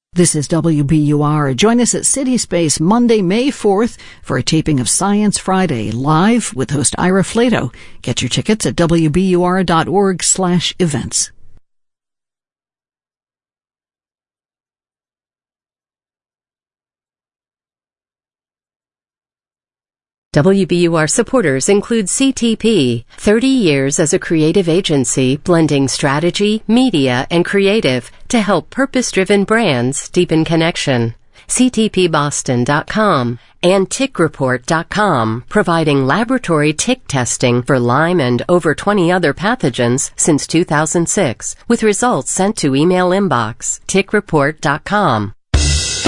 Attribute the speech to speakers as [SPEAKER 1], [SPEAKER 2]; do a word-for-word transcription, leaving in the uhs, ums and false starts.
[SPEAKER 1] This is W B U R. Join us at City Space Monday, May fourth for a taping of Science Friday, live with host Ira Flato. Get your tickets at W B U R dot org slash events.
[SPEAKER 2] W B U R supporters include C T P, thirty years as a creative agency blending strategy, media, and creative to help purpose-driven brands deepen connection. C T P Boston dot com and Tick Report dot com, providing laboratory tick testing for Lyme and over twenty other pathogens since two thousand six, with results sent to email inbox. Tick Report dot com.